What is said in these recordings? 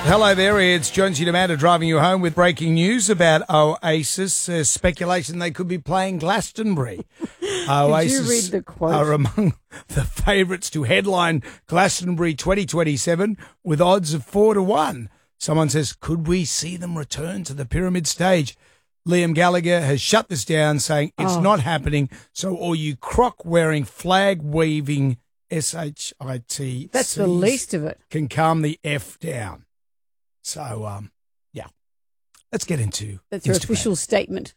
Hello there, it's Jonesy and Amanda driving you home with breaking news about Oasis. There's speculation they could be playing Glastonbury. Oasis Did you read the quote? are among the favourites to headline Glastonbury 2027 with odds of 4-1. Someone says, could we see them return to the pyramid stage? Liam Gallagher has shut this down, saying it's not happening. So all you croc-wearing, flag-waving SHIT That's the least of it. can calm the F down. So, yeah, let's get into That's your Instagram. official statement.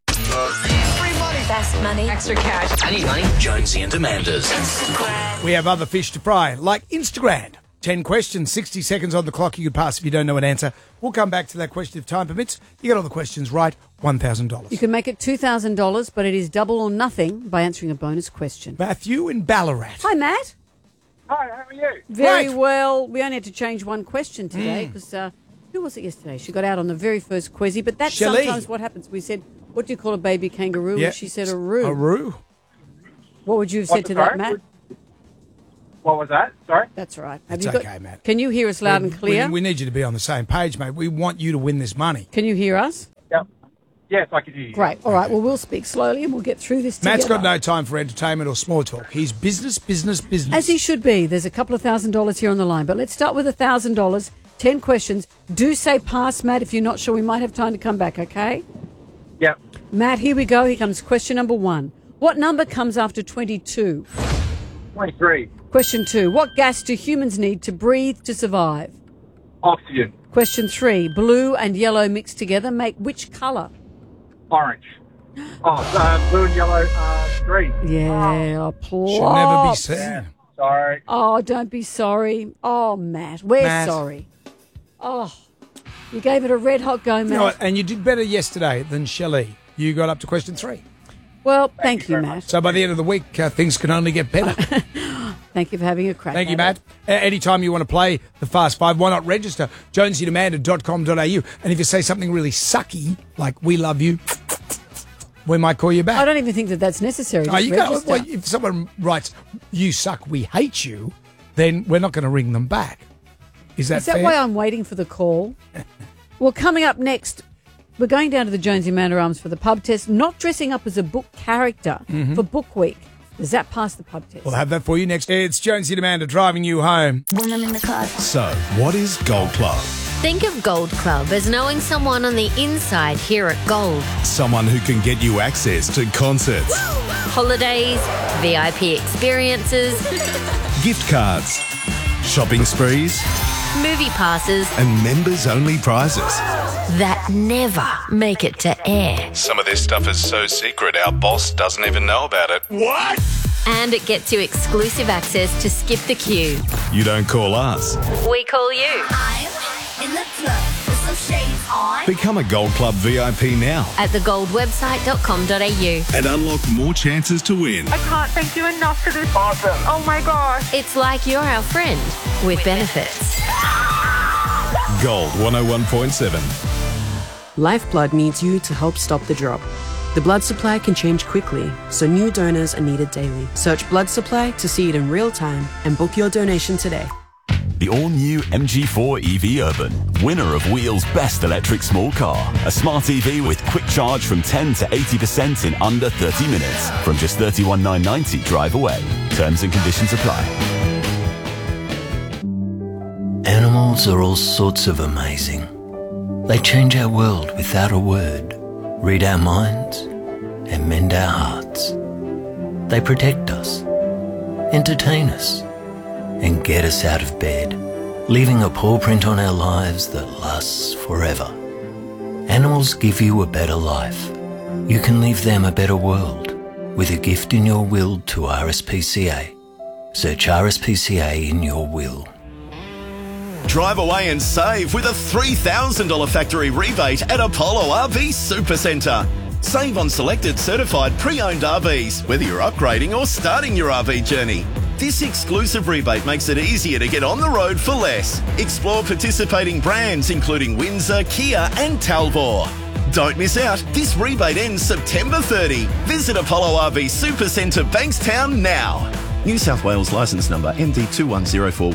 Best money. Extra cash. I need money. Jonesy and Amanda's. We have other fish to fry, like Instagram. 10 questions, 60 seconds on the clock. You could pass if you don't know an answer. We'll come back to that question if time permits. You get all the questions right, $1,000. You can make it $2,000, but it is double or nothing by answering a bonus question. Matthew in Ballarat. Hi, Matt. Hi, how are you? Very Great. well. We only had to change one question today because who was it yesterday? She got out on the very first quizzy, but that's Shelley. sometimes what happens. We said, what do you call a baby kangaroo? Yeah. And she said a roo. A roo. What would you have said to that, Matt? What was that? Sorry? That's right. It's Have you okay, Matt. Can you hear us loud and clear? We need you to be on the same page, mate. We want you to win this money. Can you hear us? Yep. Yes, I can hear you. Great. All right. Well, we'll speak slowly and we'll get through this together. Matt's got no time for entertainment or small talk. He's business, business, business. As he should be. There's a couple of $1,000 here on the line, but let's start with $1,000. 10 questions. Do say pass, Matt. If you're not sure, we might have time to come back, okay? Yep. Matt, here we go. Here comes question number 1. What number comes after 22? 23. Question 2. What gas do humans need to breathe to survive? Oxygen. Question 3. Blue and yellow mixed together make which colour? Orange. Oh, blue and yellow, green. Yeah, Should never be plop. seen. Sorry. Oh, don't be sorry. Oh, Matt, we're Matt. sorry. Oh, you gave it a red hot go, Matt. You know what? And you did better yesterday than Shelley. You got up to question 3. Well, thank you, Matt. So by the end of the week, things can only get better. Thank you for having a crack. Thank you, at Matt. Anytime you want to play the Fast Five, why not register? jonesyandamanda.com.au. And if you say something really sucky, like we love you, we might call you it. back. I don't even think that that's necessary. Oh, Just you go, register. well, if someone writes, you suck, we hate you, then we're not going to ring them back. Is that Is that fair? why I'm waiting for the call? Well, coming up next, we're going down to the Jonesy Manor Arms for the pub test, not dressing up as a book character for Book Week. Does that pass the pub test? We'll have that for you next. It's Jonesy and Amanda driving you home. When I'm in the car. So, what is Gold Club? Think of Gold Club as knowing someone on the inside here at Gold. Someone who can get you access to concerts, Holidays, VIP experiences, gift cards, shopping sprees, movie passes and members-only prizes. that never make it to air. Some of this stuff is so secret our boss doesn't even know about it. What? And it gets you exclusive access to Skip the Queue. You don't call us. We call you. I'm in the club with some shades on. Become a Gold Club VIP now At thegoldwebsite.com.au. and unlock more chances to win. I can't thank you enough for this. Awesome. Oh my gosh. It's like you're our friend with benefits. Gold 101.7. Lifeblood needs you to help stop the drop. The blood supply can change quickly, so new donors are needed daily. Search blood supply to see it in real time and book your donation today. The all-new MG4 EV Urban, winner of Wheel's best electric small car. A smart EV with quick charge from 10 to 80% in under 30 minutes. From just $31,990 drive away. Terms and conditions apply. Animals are all sorts of amazing. They change our world without a word, read our minds, and mend our hearts. They protect us, entertain us, and get us out of bed, leaving a paw print on our lives that lasts forever. Animals give you a better life. You can leave them a better world with a gift in your will to RSPCA. Search RSPCA in your will. Drive away and save with a $3,000 factory rebate at Apollo RV Supercentre. Save on selected certified pre-owned RVs, whether you're upgrading or starting your RV journey. This exclusive rebate makes it easier to get on the road for less. Explore participating brands including Windsor, Kia and Talbot. Don't miss out. This rebate ends September 30. Visit Apollo RV Supercentre Bankstown now. New South Wales licence number MD21041.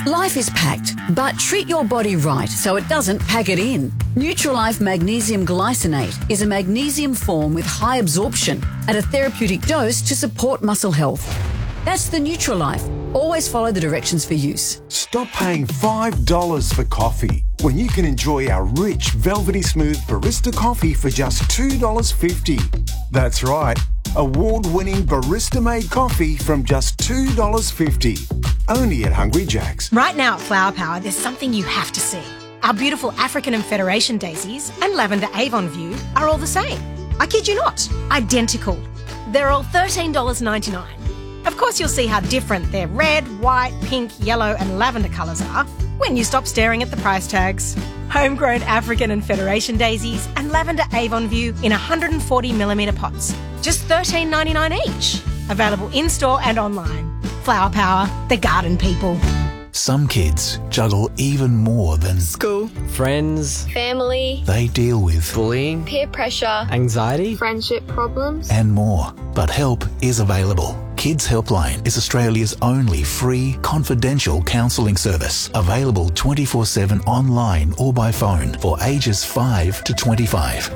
Life is packed, but treat your body right so it doesn't pack it in. Nutrilife Magnesium Glycinate is a magnesium form with high absorption at a therapeutic dose to support muscle health. That's the Nutrilife. Always follow the directions for use. Stop paying $5 for coffee when you can enjoy our rich, velvety smooth barista coffee for just $2.50. That's right, award-winning barista-made coffee from just $2.50. Only at Hungry Jack's. Right now at Flower Power, there's something you have to see. Our beautiful African and Federation daisies and lavender Avon View are all the same. I kid you not, identical. They're all $13.99. Of course, you'll see how different their red, white, pink, yellow and lavender colours are when you stop staring at the price tags. Homegrown African and Federation daisies and lavender Avon View in 140mm pots. Just $13.99 each. Available in-store and online. Flower Power, the garden people. Some kids juggle even more than school, friends, family. They deal with bullying, peer pressure, anxiety, friendship problems, and more. But help is available. Kids Helpline is Australia's only free, confidential counselling service. Available 24/7 online or by phone for ages 5 to 25.